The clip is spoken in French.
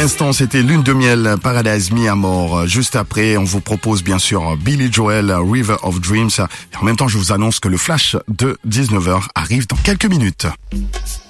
l'instant, c'était Lune de miel, Paradise Mi Amor. Juste après, on vous propose bien sûr Billy Joel, River of Dreams. Et en même temps, je vous annonce que le flash de 19h arrive dans quelques minutes.